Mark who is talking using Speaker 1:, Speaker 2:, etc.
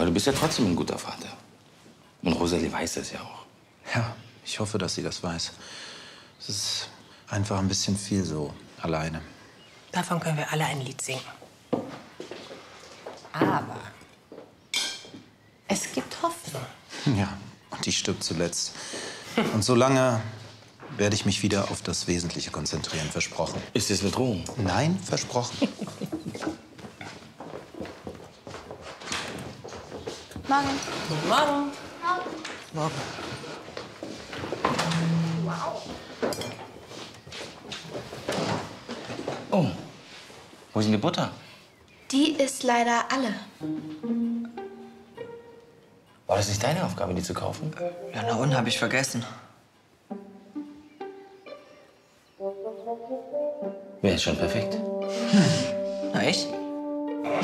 Speaker 1: Aber du bist ja trotzdem ein guter Vater. Und Rosalie weiß das ja auch.
Speaker 2: Ja, ich hoffe, dass sie das weiß. Es ist einfach ein bisschen viel so alleine.
Speaker 3: Davon können wir alle ein Lied singen. Aber es gibt Hoffnung.
Speaker 2: Ja, und die stirbt zuletzt. Und solange werde ich mich wieder auf das Wesentliche konzentrieren, versprochen.
Speaker 1: Ist das eine Drohung?
Speaker 2: Nein, versprochen.
Speaker 4: Morgen.
Speaker 3: Guten Morgen.
Speaker 4: Morgen.
Speaker 1: Oh, wo ist denn die Butter?
Speaker 4: Die ist leider alle.
Speaker 1: War das nicht deine Aufgabe, die zu kaufen?
Speaker 5: Ja, na und, hab ich vergessen.
Speaker 1: Wäre schon perfekt.
Speaker 5: Na echt?